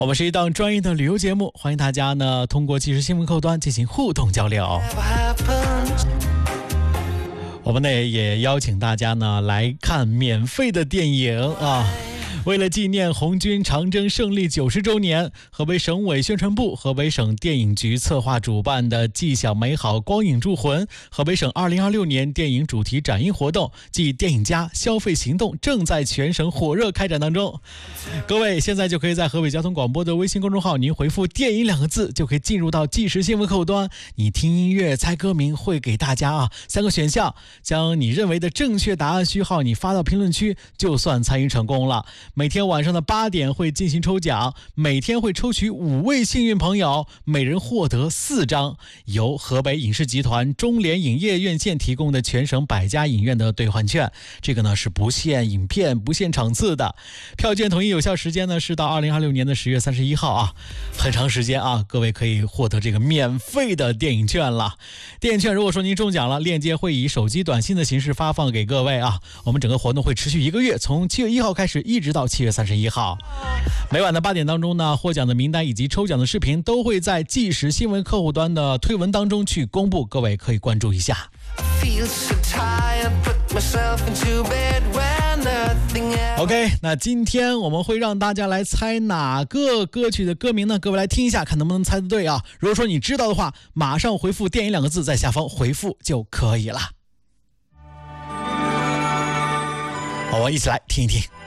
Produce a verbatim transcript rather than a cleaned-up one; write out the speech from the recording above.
我们是一档专业的旅游节目，欢迎大家呢通过即时新闻客户端进行互动交流。我们呢也邀请大家呢来看免费的电影啊。为了纪念红军长征胜利九十周年，河北省委宣传部、河北省电影局策划主办的既享美好光影铸魂河北省二零二六年电影主题展映活动暨电影家消费行动正在全省火热开展当中。各位现在就可以在河北交通广播的微信公众号，您回复电影两个字就可以进入到即时新闻客户端，你听音乐猜歌名，会给大家啊三个选项，将你认为的正确答案序号你发到评论区，就算参与成功了。每天晚上的八点会进行抽奖，每天会抽取五位幸运朋友，每人获得四张由河北影视集团中联影业院线提供的全省百家影院的兑换券。这个呢是不限影片、不限场次的，票券统一有效时间呢是到二零二六年的十月三十一号啊，很长时间啊，各位可以获得这个免费的电影券了。电影券如果说您中奖了，链接会以手机短信的形式发放给各位啊。我们整个活动会持续一个月，从七月一号开始，一直到七月三十一号。每晚的八点当中呢，获奖的名单以及抽奖的视频都会在即时新闻客户端的推文当中去公布，各位可以关注一下。OK， 那今天我们会让大家来猜哪个歌曲的歌名呢？各位来听一下，看能不能猜得对啊！如果说你知道的话，马上回复电影两个字，在下方回复就可以了。好，我们一起来听一听。